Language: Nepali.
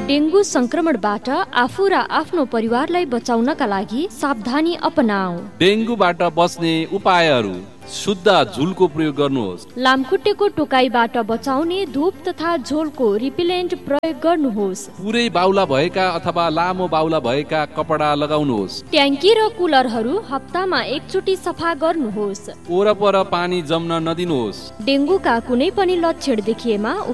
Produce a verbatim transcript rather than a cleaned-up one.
डेङ्गु संक्रमणबाट आफू र आफ्नो परिवारलाई बचाउनका लागि सावधानी अपनाऊ। डेङ्गुबाट बच्ने उपायहरू: शुद्ध झुलको प्रयोग गर्नुहोस्। लामखुट्टेको टोकाइबाट बचाउने धूप तथा झोलको रिपेलेन्ट प्रयोग गर्नुहोस्। पुरै बाउला भएका अथवा लामो बाउला भएका कपडा लगाउनुहोस्। ट्याङ्की र कुलरहरू हप्तामा एकचोटि सफा गर्नुहोस्। वरपर पानी जम्न नदिनुहोस्। डेङ्गुका कुनै पनि लक्षण देखिएमा